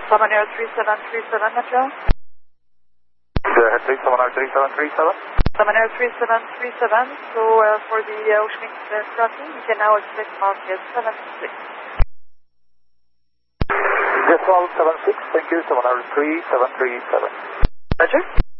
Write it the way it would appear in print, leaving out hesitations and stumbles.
Samanera 3737, Metro. Go ahead, please. Samanera 3737. Samanera 3737, so for the Oceanic crossing, you can now expect market 76. Yes, 1276, thank you. Samanera 3737. Roger.